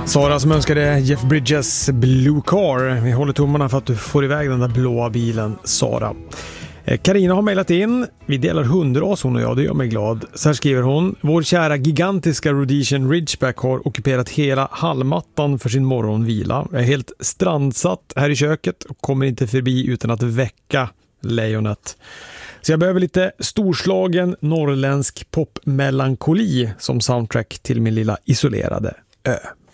Sara som önskade Jeff Bridges Blue Car. Vi håller tummarna för att du får iväg den där blåa bilen, Sara. Karina har mejlat in. Vi delar hundras, hon och jag, det gör mig glad. Så här skriver hon: vår kära gigantiska Rhodesian Ridgeback har ockuperat hela hallmattan för sin morgonvila. Jag är helt strandsatt här i köket och kommer inte förbi utan att väcka lejonet. Så jag behöver lite storslagen norrländsk popmelankoli som soundtrack till min lilla isolerade ö.